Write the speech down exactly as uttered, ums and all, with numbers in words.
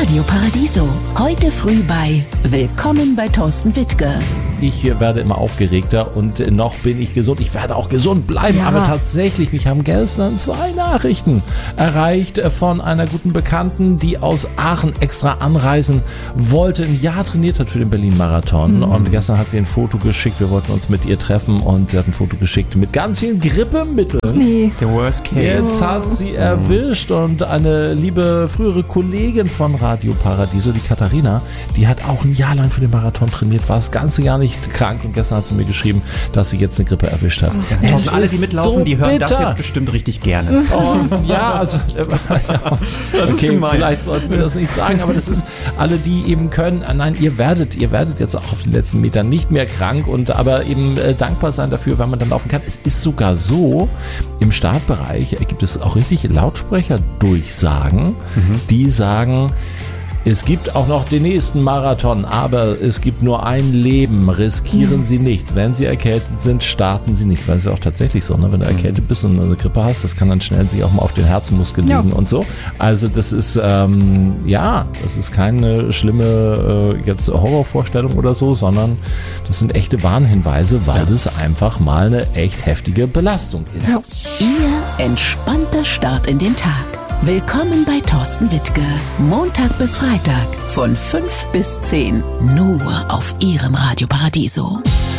Radio Paradiso. Heute früh bei Willkommen bei Thorsten Wittke. Ich werde immer aufgeregter und noch bin ich gesund. Ich werde auch gesund bleiben, ja. Aber tatsächlich, mich haben gestern zwei Nachrichten erreicht von einer guten Bekannten, die aus Aachen extra anreisen wollte, ein Jahr trainiert hat für den Berlin-Marathon. Mhm. Und gestern hat sie ein Foto geschickt, wir wollten uns mit ihr treffen und sie hat ein Foto geschickt mit ganz vielen Grippemitteln. Nee. The worst case. Jetzt hat sie erwischt und eine liebe frühere Kollegin von Radio Paradiso, die Katharina, die hat auch ein Jahr lang für den Marathon trainiert, war das Ganze gar nicht krank und gestern hat sie mir geschrieben, dass sie jetzt eine Grippe erwischt hat. Ja, es alle, die mitlaufen, so die hören bitter. Das jetzt bestimmt richtig gerne. Und ja, also ja, das okay, ist vielleicht sollten wir das nicht sagen, aber das ist alle, die eben können, nein, ihr werdet, ihr werdet jetzt auch auf den letzten Metern nicht mehr krank und aber eben äh, dankbar sein dafür, wenn man dann laufen kann. Es ist sogar so, im Startbereich gibt es auch richtig Lautsprecherdurchsagen, mhm. die sagen, es gibt auch noch den nächsten Marathon, aber es gibt nur ein Leben. Riskieren mhm. Sie nichts. Wenn Sie erkältet sind, starten Sie nicht. Weil es ist ja auch tatsächlich so, ne? Wenn du erkältet bist und eine Grippe hast, das kann dann schnell sich auch mal auf den Herzmuskel ja. liegen und so. Also das ist, ähm, ja, das ist keine schlimme äh, jetzt Horrorvorstellung oder so, sondern das sind echte Warnhinweise, weil das einfach mal eine echt heftige Belastung ist. Ja. Ihr entspannter Start in den Tag. Willkommen bei Thorsten Wittke. Montag bis Freitag von fünf bis zehn. Nur auf Ihrem Radio Paradiso.